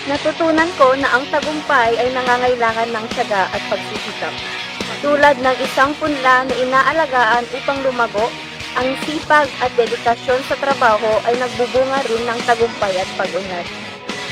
Natutunan ko na ang tagumpay ay nangangailangan ng tiyaga at pagsisikap. Tulad ng isang punla na inaalagaan upang lumago, ang sipag at dedikasyon sa trabaho ay nagbubunga rin ng tagumpay at pag-unlad.